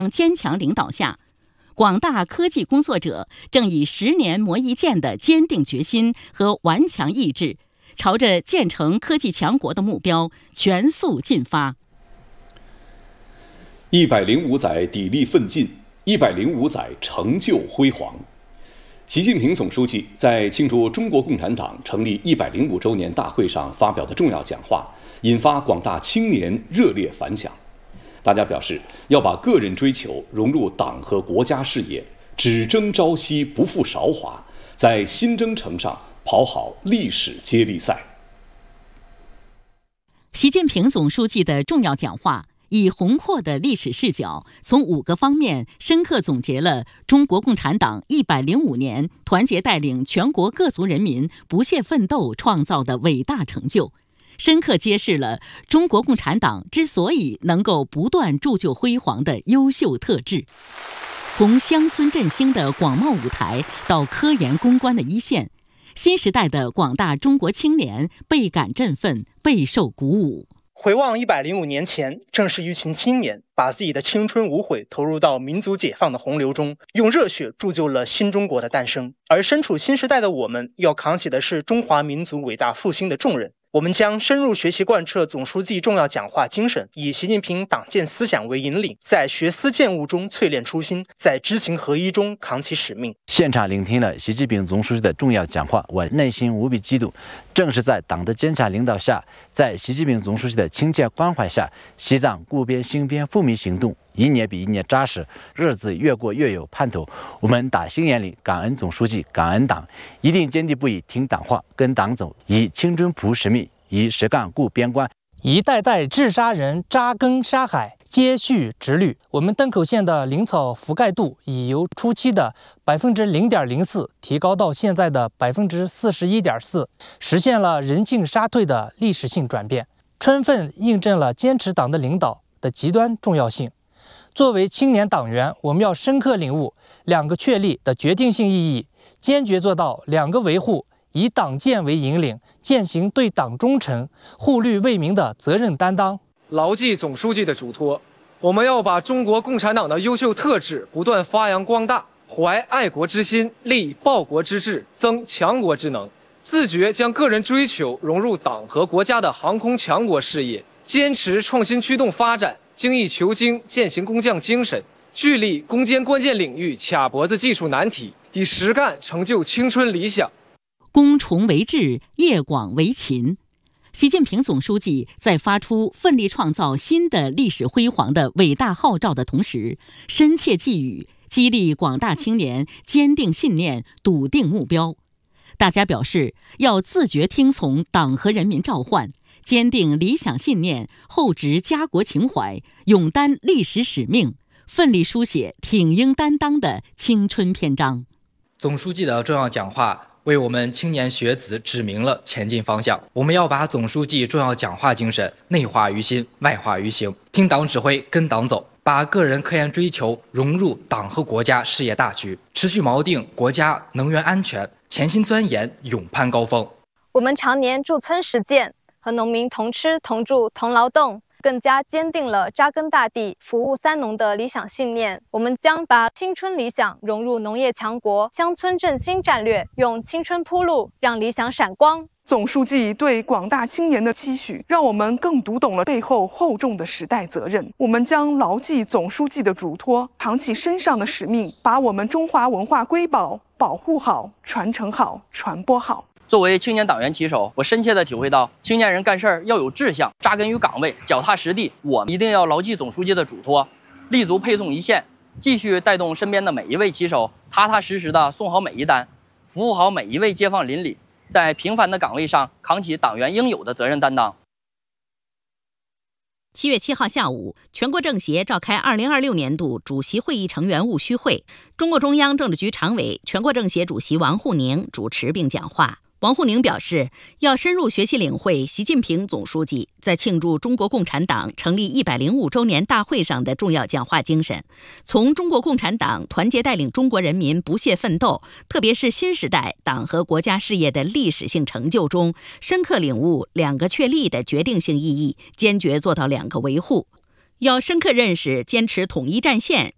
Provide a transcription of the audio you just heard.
坚强领导下，广大科技工作者正以10年磨一剑的坚定决心和顽强意志，朝着建成科技强国的目标全速进发。 105载砥砺奋进，105载成就辉煌。习近平总书记在庆祝中国共产党成立105周年大会上发表的重要讲话，引发广大青年热烈反响。大家表示，要把个人追求融入党和国家事业，只争朝夕，不负韶华，在新征程上跑好历史接力赛。 习近平总书记的重要讲话以宏阔的历史视角，从5个方面深刻总结了中国共产党105年团结带领全国各族人民不懈奋斗创造的伟大成就，深刻揭示了中国共产党之所以能够不断铸就辉煌的优秀特质。从乡村振兴的广袤舞台到科研攻关的一线，新时代的广大中国青年倍感振奋，备受鼓舞。 回望105年前，正是一群青年把自己的青春无悔投入到民族解放的洪流中，用热血铸就了新中国的诞生。而身处新时代的我们，要扛起的是中华民族伟大复兴的重任。我们将深入学习贯彻总书记重要讲话精神，以习近平党建思想为引领，在学思践悟中淬炼初心，在知行合一中扛起使命。 现场聆听了习近平总书记的重要讲话，我内心无比激动。正是在党的坚强领导下，在习近平总书记的亲切关怀下，西藏固边兴边富民行动一年比一年扎实，日子越过越有盼头。我们打心眼里感恩总书记，感恩党，一定坚定不移听党话，跟党走，以青春谱使命，以实干固边关。 一代代治沙人扎根沙海，接续直绿。我们登口县的林草覆盖度已由初期的0.04%提高到现在的41.4%，实现了人进沙退的历史性转变，充分印证了坚持党的领导的极端重要性。作为青年党员，我们要深刻领悟2个确立的决定性意义，坚决做到2个维护，以党建为引领，践行对党忠诚、护绿为民的责任担当。 牢记总书记的嘱托，我们要把中国共产党的优秀特质不断发扬光大，怀爱国之心，立报国之志，增强国之能，自觉将个人追求融入党和国家的航空强国事业，坚持创新驱动发展，精益求精，践行工匠精神，聚力攻坚关键领域，卡脖子技术难题，以实干成就青春理想。 攻崇为智，业广为勤。习近平总书记在发出奋力创造新的历史辉煌的伟大号召的同时，深切寄语，激励广大青年坚定信念，笃定目标。大家表示，要自觉听从党和人民召唤，坚定理想信念，厚植家国情怀，勇担历史使命，奋力书写挺英担当的青春篇章。 总书记的重要讲话为我们青年学子指明了前进方向。我们要把总书记重要讲话精神内化于心，外化于行，听党指挥，跟党走，把个人科研追求融入党和国家事业大局，持续锚定国家能源安全，潜心钻研，勇攀高峰。 我们常年驻村实践，和农民同吃同住同劳动，更加坚定了扎根大地、服务三农的理想信念。我们将把青春理想融入农业强国、乡村振兴战略，用青春铺路，让理想闪光。 总书记对广大青年的期许，让我们更读懂了背后厚重的时代责任。我们将牢记总书记的嘱托，扛起身上的使命，把我们中华文化瑰宝保护好、传承好、传播好。 作为青年党员旗手，我深切地体会到，青年人干事儿要有志向，扎根于岗位，脚踏实地。我们一定要牢记总书记的嘱托，立足配送一线，继续带动身边的每一位旗手，踏踏实实地送好每一单，服务好每一位街坊邻里，在平凡的岗位上扛起党员应有的责任担当。 7月7号下午，全国政协召开2026年度主席会议成员务虚会，中共中央政治局常委、全国政协主席王沪宁主持并讲话。王沪宁表示，要深入学习领会习近平总书记在庆祝中国共产党成立105周年大会上的重要讲话精神，从中国共产党团结带领中国人民不懈奋斗，特别是新时代党和国家事业的历史性成就中，深刻领悟2个确立的决定性意义，坚决做到2个维护。要深刻认识坚持统一战线、